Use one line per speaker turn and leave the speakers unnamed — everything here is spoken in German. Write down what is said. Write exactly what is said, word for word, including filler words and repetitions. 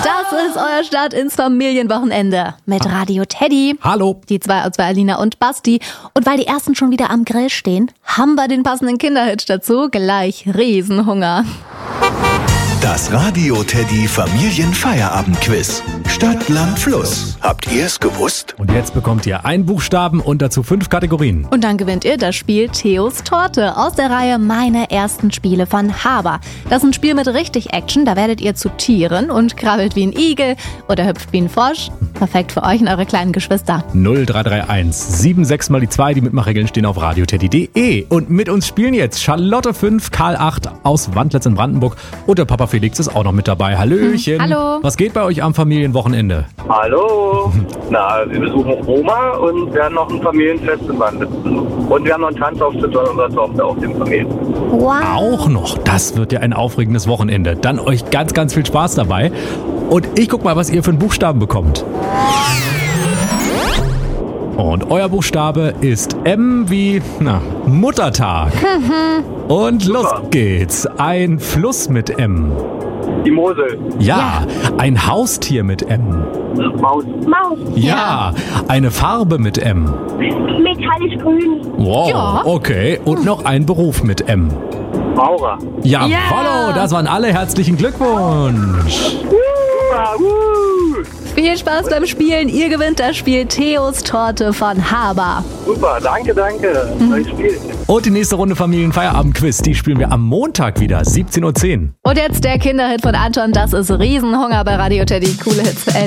Das ist euer Start ins Familienwochenende mit Radio Teddy.
Hallo.
Die zwei aus Alina und Basti. Und weil die ersten schon wieder am Grill stehen, haben wir den passenden Kinderhit dazu. Gleich Riesenhunger.
Das Radio Teddy Familienfeierabendquiz. Stadt, Land, Fluss. Habt ihr es gewusst?
Und jetzt bekommt ihr einen Buchstaben und dazu fünf Kategorien.
Und dann gewinnt ihr das Spiel Theos Torte aus der Reihe Meine ersten Spiele von Haber. Das ist ein Spiel mit richtig Action. Da werdet ihr zu Tieren und krabbelt wie ein Igel oder hüpft wie ein Frosch. Perfekt für euch und eure kleinen Geschwister.
null drei drei eins sieben sechs mal die zwei. Die Mitmachregeln stehen auf radioteddy punkt de. Und mit uns spielen jetzt Charlotte fünf, Karl acht aus Wandlitz in Brandenburg und der Papa Felix ist auch noch mit dabei. Hallöchen.
Hm, hallo.
Was geht bei euch am Familienwochenende?
Hallo. Na, wir besuchen Oma und werden noch ein Familienfest in Wandlitz besuchen. Und wir haben noch einen Tanzauftritt von unserer Tochter auf dem Familien.
Wow.
Auch noch. Das wird ja ein aufregendes Wochenende. Dann euch ganz, ganz viel Spaß dabei. Und ich guck mal, was ihr für einen Buchstaben bekommt. Und euer Buchstabe ist M wie, na, Muttertag. Und los geht's. Ein Fluss mit M.
Die Mosel.
Ja, ein Haustier mit M.
Maus.
Maus.
Ja, eine Farbe mit M.
Metallisch grün.
Wow,
Ja.
okay. Und noch ein Beruf mit M.
Maurer.
Ja,
Ja.
follow, das waren alle. Herzlichen Glückwunsch.
Super, uh,
Viel Spaß beim Spielen. Ihr gewinnt das Spiel Theos Torte von Haber.
super, danke, danke. Neues Spiel.
Und die nächste Runde Familienfeierabend-Quiz, die spielen wir am Montag wieder, siebzehn Uhr zehn.
Und jetzt der Kinderhit von Anton. Das ist Riesenhunger bei Radio Teddy. Coole Hits für